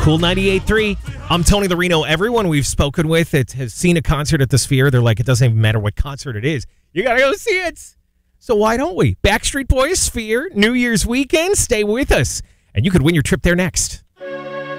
Cool 98.3. I'm Tony the Reno. Everyone we've spoken with that has seen a concert at the Sphere, they're like, it doesn't even matter what concert it is. You got to go see it. So why don't we? Backstreet Boys, Sphere, New Year's weekend. Stay with us, and you could win your trip there next.